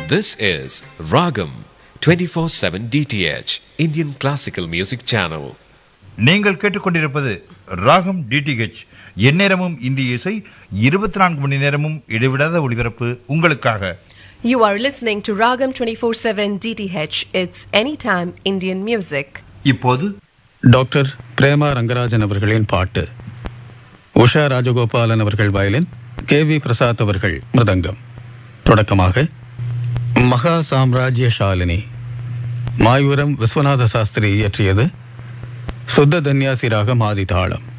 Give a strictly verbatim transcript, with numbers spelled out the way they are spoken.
This is Ragam twenty-four seven D T H Indian Classical Music Channel. நீங்கள் கேட்டுக்கொண்டிருப்பது ராகம் DTH. எந்நேரமும் இந்திய இசை, இருபத்தி நான்கு மணி நேரமும் இடைவிடாத ஒளிபரப்பு உங்களுக்காக. You are listening to Ragam twenty-four seven D T H. It's anytime Indian music. இப்போது டாக்டர் பிரேமா ரங்கராஜன் அவர்களின் பாட்டு. உஷா ராஜகோபாலன் அவர்கள் வயலின், கே வி பிரசாத் அவர்கள் மிருதங்கம். தொடக்கமாக மகா சாம்ராஜ்ய ஷாலினி, மாயூரம் விஸ்வநாத சாஸ்திரி இயற்றியது. சுத்த தன்யாசி ராகம் ஆதி தாளம்.